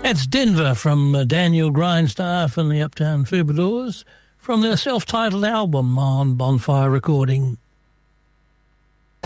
That's Denver from Daniel Grindstaff and the Uptown Troubadours from their self-titled album on Bonfire Recording.